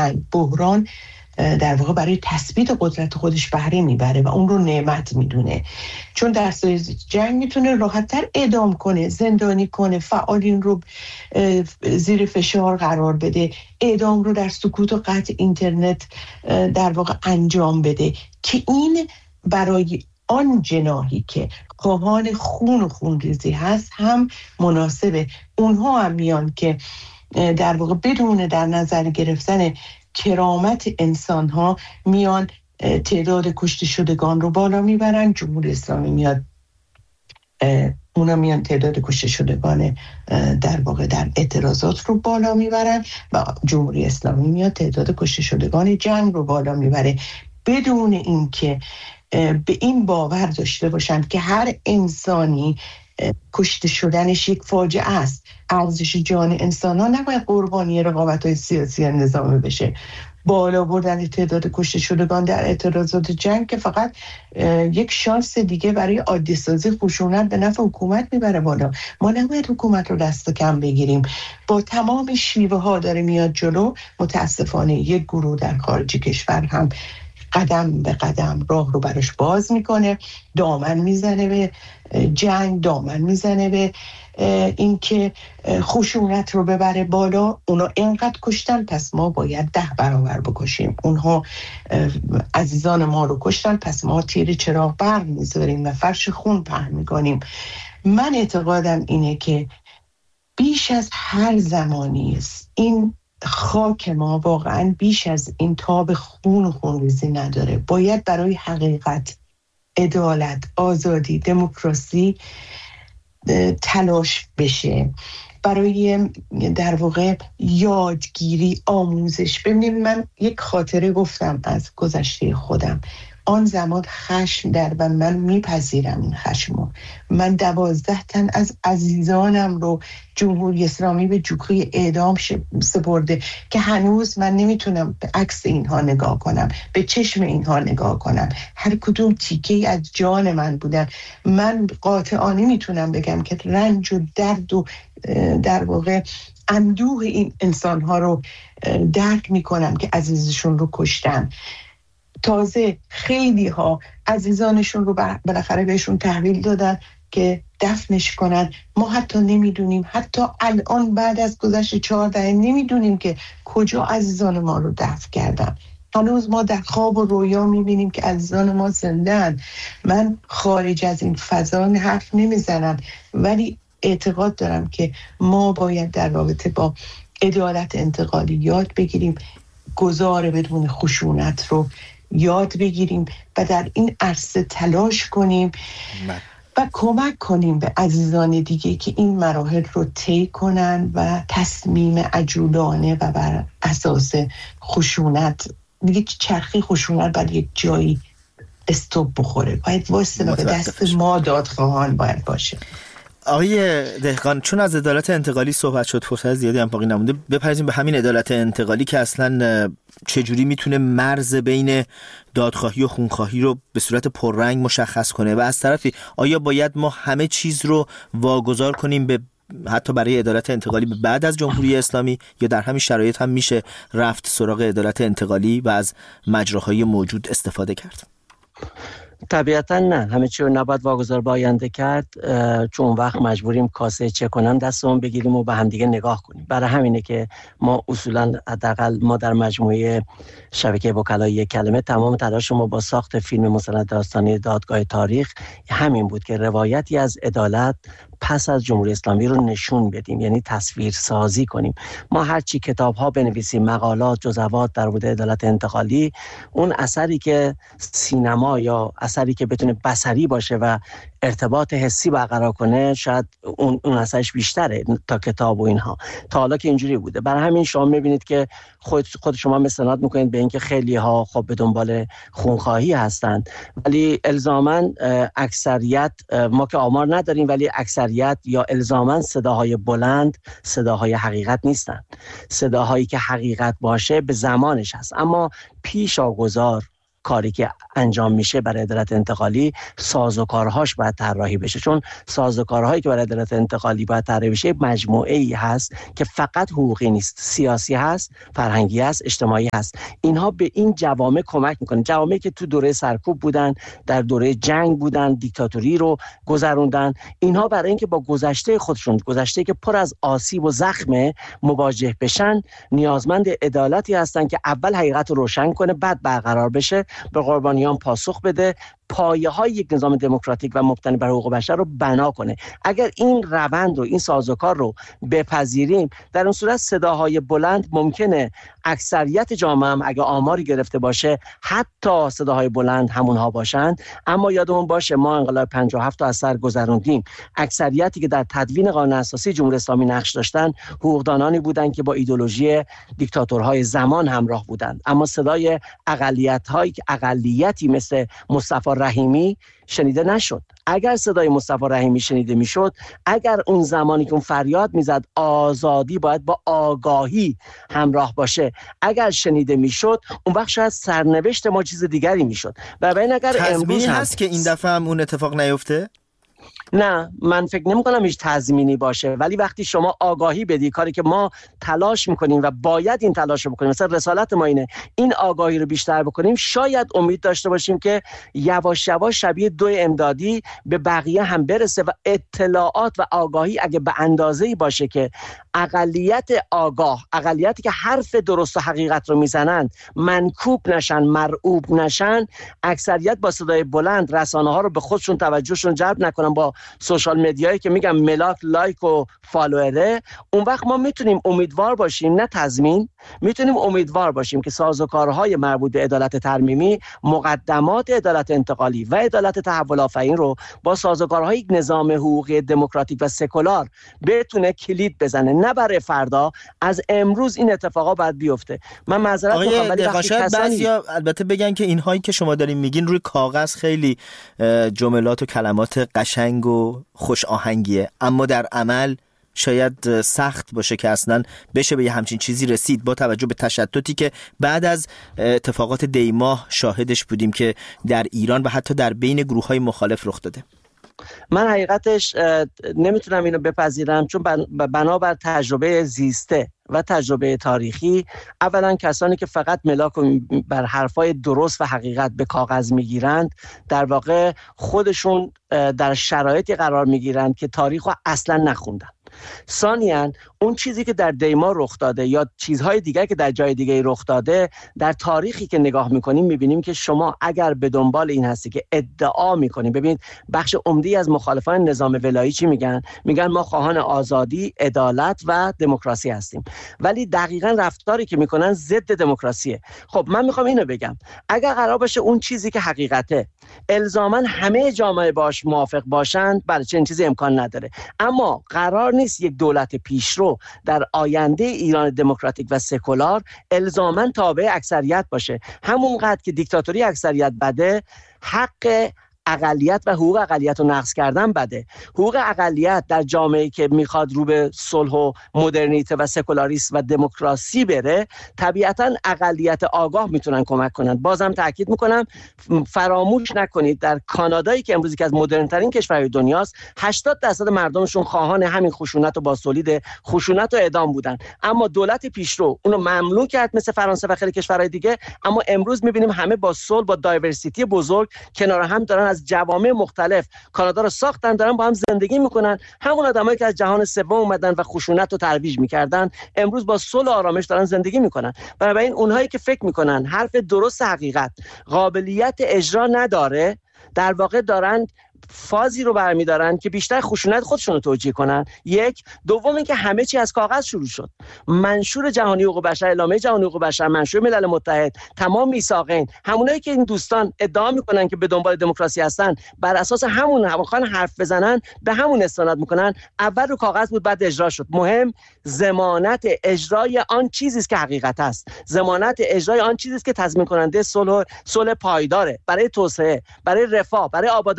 و بحران در واقع برای تثبیت قدرت خودش بهره میبره و اون رو نعمت میدونه، چون در صورت جنگ میتونه راحت‌تر اعدام کنه، زندانی کنه، فعالین رو زیر فشار قرار بده، اعدام رو در سکوت و قطع اینترنت در واقع انجام بده که این برای آن جناحی که خواهان خون و خونریزی هست هم مناسبه. اونها هم میان که در واقع بدون در نظر گرفتن کرامت انسان ها میان تعداد کشته شدگان رو بالا میبرن. جمهوری اسلامی میاد اونا میان تعداد کشته شدگان در واقع در اعتراضات رو بالا میبرن و جمهوری اسلامی میاد تعداد کشته شدگان جنگ رو بالا میبره، بدون اینکه به این باور داشته باشند که هر انسانی کشته شدنش یک فاجعه است. ارزش جان انسان ها نباید قربانی رقابت‌های سیاسی و نظامی بشه. بالا بردن تعداد کشته شدگان در اعتراضات جنگ که فقط یک شانس دیگه برای عادی سازی خشونت به نفع حکومت میبره بالا. ما نباید حکومت رو دست کم بگیریم. با تمام شیوه ها داره میاد جلو. متاسفانه یک گروه در خارج کشور هم قدم به قدم راه رو براش باز میکنه، دامن میزنه به جنگ، دامن میزنه به اینکه خشونت رو ببره بالا. اونا اینقدر کشتن پس ما باید 10 برابر بکشیم. اونها عزیزان ما رو کشتن پس ما تیر چراغ برق میذاریم و فرش خون پهن میکنیم. من اعتقادم اینه که بیش از هر زمانی است این خاک ما واقعا بیش از این تاب خون و خونریزی نداره. باید برای حقیقت، عدالت، آزادی، دموکراسی تلاش بشه، برای در واقع یادگیری، آموزش. ببینید من یک خاطره گفتم از گذشته خودم. آن زمان خشم در و من میپذیرم این خشمو. من 12 تن از عزیزانم رو جمهوری اسلامی به جوخه اعدام سپرده که هنوز من نمیتونم به عکس اینها نگاه کنم، به چشم اینها نگاه کنم. هر کدوم تیکه‌ای از جان من بودن. من قاطعانه میتونم بگم که رنج و درد و در واقع اندوه این انسانها رو درک میکنم که عزیزشون رو کشتن. تازه خیلی ها عزیزانشون رو بالاخره بهشون تحویل دادن که دفنش کنن. ما حتی نمیدونیم، حتی الان بعد از گذشت 4 دهه نمیدونیم که کجا عزیزان ما رو دفن کردن. هنوز ما در خواب و رویا میبینیم که عزیزان ما زنده‌اند. من خارج از این فضا حرف نمیزنم، ولی اعتقاد دارم که ما باید در رابطه با عدالت انتقالی یاد بگیریم، گذار بدون خشونت رو یاد بگیریم و در این عرصه تلاش کنیم و کمک کنیم به عزیزان دیگه که این مراحل رو طی کنن و تصمیم عجولانه و بر اساس خشونت دیگه چرخی خشونت باید یک جایی استوب بخوره. باید واسه به دست ما دادخواهان باید باشه. آقای دهقان، چون از عدالت انتقالی صحبت شد، فرصت زیادی هم باقی نمونده، بپرسیم به همین عدالت انتقالی که اصلا چجوری میتونه مرز بین دادخواهی و خونخواهی رو به صورت پررنگ مشخص کنه و از طرفی آیا باید ما همه چیز رو واگذار کنیم به حتی برای عدالت انتقالی به بعد از جمهوری اسلامی، یا در همین شرایط هم میشه رفت سراغ عدالت انتقالی و از مجراهای موجود استفاده کرد؟ طبیعتا نه، همه چی رو نباید واگذار به آینده کرد، چون وقت مجبوریم کاسه چه کنن دستمون بگیریم و به هم دیگه نگاه کنیم. برای همینه که ما اصولا حداقل ما در مجموعه شبکه وکلای کلمه تمام تلاش ما با ساخت فیلم مستند داستانی دادگاه تاریخ همین بود که روایتی از عدالت پس از جمهوری اسلامی رو نشون بدیم، یعنی تصویر سازی کنیم. ما هرچی کتاب ها بنویسیم، مقالات، جزوات در مورد عدالت انتقالی، اون اثری که سینما یا اثری که بتونه بصری باشه و ارتباط حسی برقرار کنه شاید اون اثرش بیشتره تا کتاب و اینها. تا حالا که اینجوری بوده. برای همین شما میبینید که خود شما استناد میکنید به اینکه خیلی ها خب به دنبال خونخواهی هستند، ولی الزاما اکثریت، ما که آمار نداریم، ولی اکثریت یا الزاما صداهای بلند صداهای حقیقت نیستند. صداهایی که حقیقت باشه به زمانش هست، اما پیشاگذار کاری که انجام میشه برای عدالت انتقالی سازوکارهاش باید طراحی بشه، چون سازوکارهایی که برای عدالت انتقالی باید طراحی بشه مجموعه‌ای هست که فقط حقوقی نیست، سیاسی هست، فرهنگی هست، اجتماعی هست. اینها به این جوامع کمک میکنه، جوامعی که تو دوره سرکوب بودن، در دوره جنگ بودن، دیکتاتوری رو گذروندن، اینها برای اینکه با گذشته خودشون، گذشته که پر از آسیب و زخم مواجه بشن، نیازمند عدالتی هستن که اول حقیقت رو روشن کنه، بعد برقرار بشه، به قربانیان پاسخ بده، پایه‌های یک نظام دموکراتیک و مبتنی بر حقوق بشر رو بنا کنه. اگر این روند رو، این سازوکار رو بپذیریم، در اون صورت صداهای بلند ممکنه اکثریت جامعه هم اگه آماری گرفته باشه حتی صداهای بلند همونها باشند، اما یادمون باشه ما انقلاب 57 از سر گذروندیم. اکثریتی که در تدوین قانون اساسی جمهوری اسلامی نقش داشتن حقوقدانانی بودند که با ایدئولوژی دیکتاتورهای زمان همراه بودند، اما صدای اقلیتی مثل مصطفی رحیمی شنیده نشد. اگر صدای مصطفی رحیمی شنیده میشد، اگر اون زمانی که اون فریاد میزد آزادی باید با آگاهی همراه باشه، اگر شنیده میشد، اون وقت شاید سرنوشت ما چیز دیگری میشد. و ببین اگر امروز هست که این دفعه هم اون اتفاق نیفته؟ نه، من فکر نمی کنم هیچ تضمینی باشه، ولی وقتی شما آگاهی بدی، کاری که ما تلاش میکنیم و باید این تلاش رو بکنیم، مثلا رسالت ما اینه این آگاهی رو بیشتر بکنیم، شاید امید داشته باشیم که یواش یواش شبیه 2 امدادی به بقیه هم برسه و اطلاعات و آگاهی اگه به اندازه‌ای باشه که اقلیت آگاه، اقلیتی که حرف درست و حقیقت رو میزنند منکوب نشن، مرعوب نشن، اکثریت با صدای بلند رسانه ها رو به خودشون توجهشون جلب نکنن، با سوشال مدیایی که میگم ملاک لایک و فالووره، اون وقت ما میتونیم امیدوار باشیم، نه تضمین، میتونیم امیدوار باشیم که سازوکارهای مربوط به عدالت ترمیمی، مقدمات عدالت انتقالی و عدالت تحول آفرین رو با سازوکارهای نظام حقوقی دموکراتیک و سکولار بتونه کلید بزنه، نه برای فردا، از امروز این اتفاقا باید بیفته. من معذرت میخوام ولی وقتی بعضیا البته بگن که اینهایی که شما دارین میگین روی کاغذ خیلی جملات و کلمات قشنگ و خوش آهنگیه، اما در عمل شاید سخت باشه که اصلا بشه به یه همچین چیزی رسید، با توجه به تشتتی که بعد از اتفاقات دیماه شاهدش بودیم که در ایران و حتی در بین گروه‌های مخالف رخ داده. من حقیقتش نمیتونم اینو بپذیرم، چون بنابر تجربه زیسته و تجربه تاریخی، اولا کسانی که فقط ملاک بر حرفای درست و حقیقت به کاغذ میگیرند، در واقع خودشون در شرایطی قرار میگیرند که تاریخ رو اصلا نخوندن. ثانیاً اون چیزی که در دیما رخ داده یا چیزهای دیگه که در جای دیگه رخ داده، در تاریخی که نگاه میکنیم میبینیم که شما اگر به دنبال این هستی که ادعا میکنیم، ببینید بخش عمده‌ای از مخالفان نظام ولایی چی میگن؟ میگن ما خواهان آزادی، عدالت و دموکراسی هستیم، ولی دقیقاً رفتاری که میکنن ضد دموکراسیه. خب من میخوام اینو بگم، اگر قرار باشه اون چیزی که حقیقته الزاماً همه جامعه باش موافق باشند، بله چنین چیزی امکان نداره، اما قرار نیست یک دولت پیشرو در آینده ایران دموکراتیک و سکولار الزاماً تابع اکثریت باشه. همونقدر که دیکتاتوری اکثریت بده، حق اقلیت و حقوق اقلیت رو نقض کردن بده. حقوق اقلیت در جامعه‌ای که میخواد رو به صلح و مدرنیته و سکولاریسم و دموکراسی بره، طبیعتاً اقلیت آگاه میتونن کمک کنن. بازم تاکید میکنم فراموش نکنید در کانادایی که امروزی که از مدرن‌ترین کشورهای دنیاست، 80% مردمشون خواهان همین خشونت و بازتولید خشونت و اعدام بودن، اما دولت پیشرو اونو ممنوع کرد مثل فرانسه و خیلی کشورهای دیگه. اما امروز میبینیم همه با صلح، با دایورسیتی بزرگ کنار هم دارن از جوامع مختلف کانادا رو ساختن، دارن با هم زندگی میکنن. همون آدمایی که از جهان سوم اومدن و خشونت رو ترویج میکردن، امروز با صلح و آرامش دارن زندگی میکنن. بنابراین اونهایی که فکر میکنن حرف درست حقیقت قابلیت اجرا نداره، در واقع دارن فازی رو برمیدارن که بیشتر خشونت خودشون رو توجیه کنن. یک، دوم اینکه همه چی از کاغذ شروع شد. منشور جهانی حقوق بشر، اعلامیه جهانی حقوق بشر، منشور ملل متحد، تمام میثاقین، همونایی که این دوستان ادعا میکنن که به دنبال دموکراسی هستن، بر اساس همون خواهن حرف بزنن، به همون استناد میکنن. اول رو کاغذ بود، بعد اجرا شد. مهم ضمانت اجرای آن چیزی است که حقیقت است، ضمانت اجرای آن چیزی است که تضمین کننده صلح پایداره برای توسعه، برای رفاه، برای آبادانی مملکت.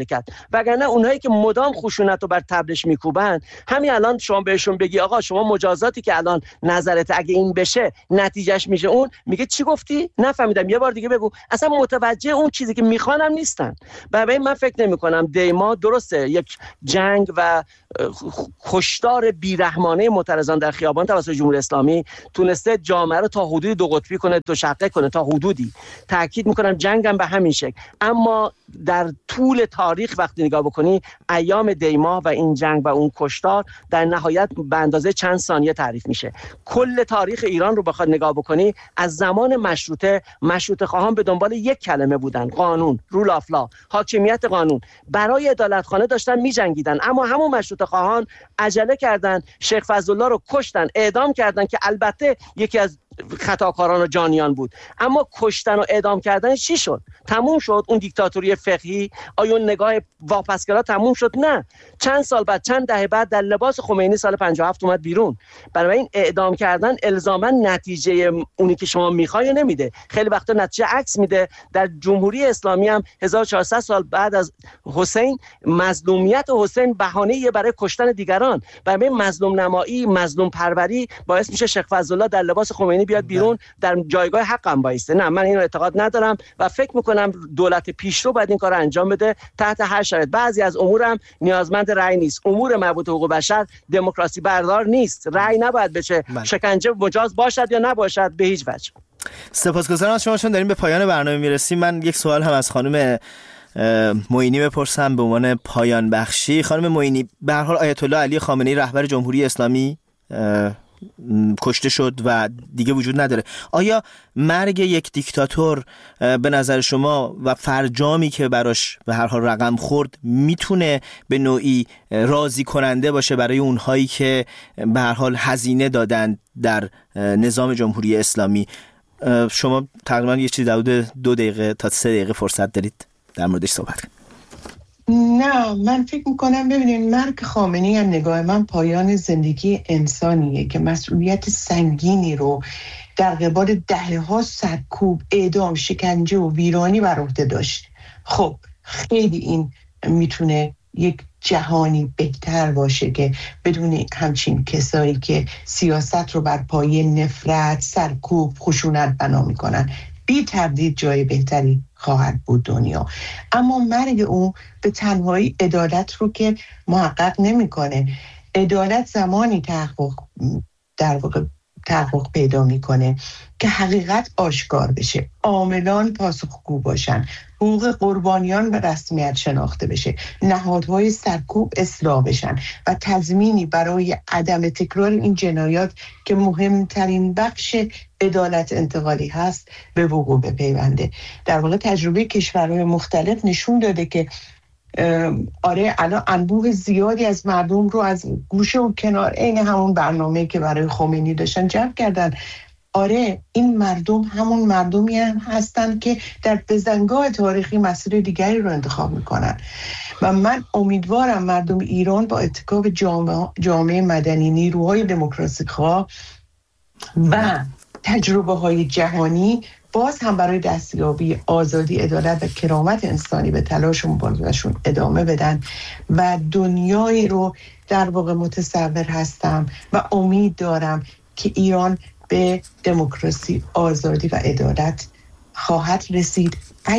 باینده کرد. وگرنه اونایی که مدام خشونت رو بر تبلش میکوبن، همین الان شما بهشون بگی آقا شما مجازاتی که الان نظرت اگه این بشه نتیجهش میشه اون، میگه چی گفتی؟ نفهمیدم، یه بار دیگه بگو. اصلا متوجه اون چیزی که میخوانم نیستن. برای من فکر نمی‌کنم دیما درسته یک جنگ و کشتار بیرحمانه معترضان در خیابان توسط جمهوری اسلامی تونسته جامعه رو تا حدودی دو قطبی کنه، دو شقه کنه، تا حدودی. تاکید میکنم جنگم به همین شکل. اما در طول تاریخ وقتی نگاه بکنی، ایام دیما و این جنگ و اون کشتار در نهایت به اندازه چند ثانیه تعریف میشه. کل تاریخ ایران رو بخواد نگاه بکنی، از زمان مشروطه خواهان به دنبال یک کلمه بودن: قانون، رول آف لا، حاکمیت قانون. برای عدالتخانه داشتن میجنگیدن، اما همون مشروطه خواهان عجله کردن، شیخ فضلالله رو کشتن، اعدام کردن که البته یکی از خطاکاران و جانیان بود. اما کشتن و اعدام کردن چی شد؟ تموم شد اون دیکتاتوری فقهی؟ آیا اون نگاه واپسگرا تموم شد؟ نه. چند سال بعد، چند دهه بعد، در لباس خمینی سال 57 اومد بیرون. برای این اعدام کردن الزاما نتیجه اونی که شما میخوای نمیده، خیلی وقتا نتیجه عکس میده. در جمهوری اسلامی هم 1400 سال بعد از حسین، مظلومیت حسین بهانه‌ای برای کشتن دیگران. برای مظلوم نمایی، مظلوم پروری باعث میشه شیخ فضلالله در لباس خمینی بیاد بیرون، در جایگاه حقم وایسته. نه، من اینو اعتقاد ندارم و فکر میکنم دولت پیشرو باید این کارو انجام بده تحت هر شرایط. بعضی از امور هم نیازمند رأی نیست. امور مربوط به حقوق بشر دموکراسی بردار نیست. رأی نباید بشه. شکنجه مجاز باشد یا نباشد به هیچ وجه. سپاسگزارم از شما. چون داریم به پایان برنامه میرسیم، من یک سوال هم از خانم معینی بپرسم به عنوان پایان بخشی. خانم معینی، به هر حال آیت الله علی خامنه‌ای رهبر جمهوری اسلامی کشته شد و دیگه وجود نداره. آیا مرگ یک دیکتاتور به نظر شما و فرجامی که براش به هر حال رقم خورد میتونه به نوعی راضی کننده باشه برای اونهایی که به هر حال هزینه دادن در نظام جمهوری اسلامی؟ شما تقریبا یه چیزی حدود 2 دقیقه تا 3 دقیقه فرصت دارید در موردش صحبت کنید. نه، من فکر میکنم ببینید، مرگ خامنه‌ای هم نگاه من پایان زندگی انسانیه که مسئولیت سنگینی رو در قبال دهه‌ها سرکوب، اعدام، شکنجه و ویرانی بر عهده داشت. خب خیلی این میتونه یک جهانی بهتر باشه که بدون همچین کسایی که سیاست رو بر پایه نفرت، سرکوب، خشونت بنا میکنن، بی تردید جای بهتری خواهد بود دنیا. اما مرگ اون به تنهایی عدالت رو که محقق نمیکنه. عدالت زمانی تحقق پیدا میکنه که حقیقت آشکار بشه، عاملان پاسخگو باشن، حقوق قربانیان به رسمیت شناخته بشه، نهادهای سرکوب اصلاح بشن و تضمینی برای عدم تکرار این جنایات که مهمترین بخش عدالت انتقالی هست به وقوع بپیونده. در واقع تجربه کشورهای مختلف نشون داده که آره، الان انبوه زیادی از مردم رو از گوشه و کنار عین همون برنامه که برای خمینی داشتن جمع کردن. آره، این مردم همون مردمی هم هستن که در بزنگاه تاریخی مسیر دیگری رو انتخاب میکنن و من امیدوارم مردم ایران با اتکاب جامعه مدنی، نیروهای دموکراسی خواه و تجربه های جهانی باز هم برای دستیابی آزادی، عدالت و کرامت انسانی به تلاش و مبارزه‌شون ادامه بدن و دنیایی رو در واقع متصور هستم و امید دارم که ایران به دموکراسی، آزادی و عدالت خواهد رسید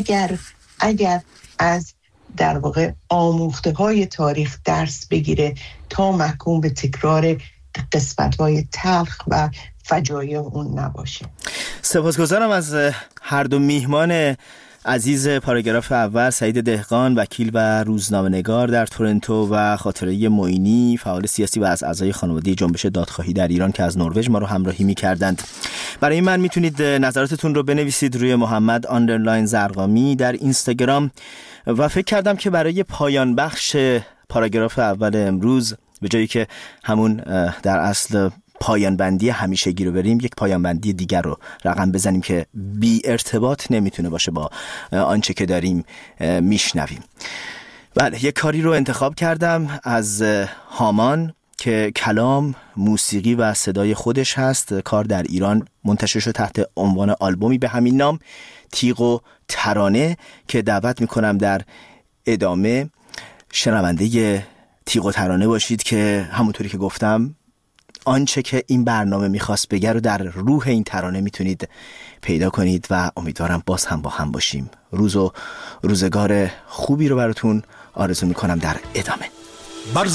اگر از در واقع آموخته‌های تاریخ درس بگیره تا محکوم به تکرار قسمت‌های تلخ و فجایع اون نباشه. سپاسگزارم از هر دو میهمان عزیز پاراگراف اول، سعید دهقان، وکیل و روزنامه‌نگار در تورنتو، و خاطره معینی، فعال سیاسی و از اعضای خانواده جنبش دادخواهی در ایران که از نروژ ما رو همراهی می‌کردند. برای من میتونید نظراتتون رو بنویسید روی محمد _زرقامی در اینستاگرام و فکر کردم که برای پایان بخش پاراگراف اول امروز به جایی که همون در اصل پایان بندی همیشگی رو بریم، یک پایان بندی دیگر رو رقم بزنیم که بی ارتباط نمیتونه باشه با آنچه که داریم میشنویم. بله، یک کاری رو انتخاب کردم از هامان که کلام، موسیقی و صدای خودش هست. کار در ایران منتشر شد تحت عنوان آلبومی به همین نام، تیغ و ترانه، که دعوت میکنم در ادامه شنونده تیغ و ترانه باشید که همونطوری که گفتم آنچه که این برنامه میخواست بگه رو در روح این ترانه میتونید پیدا کنید و امیدوارم باز هم با هم باشیم. روز و روزگار خوبی رو براتون آرزو میکنم در ادامه.